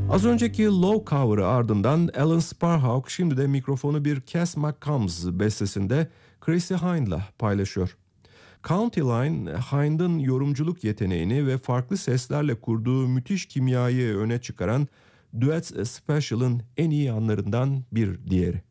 Az önceki Low Cover'ı ardından Alan Sparhawk şimdi de mikrofonu bir Cass McCombs bestesinde Chrissie Hynde'la paylaşıyor. County Line, Hind'ın yorumculuk yeteneğini ve farklı seslerle kurduğu müthiş kimyayı öne çıkaran Duets Special'ın en iyi anlarından bir diğeri.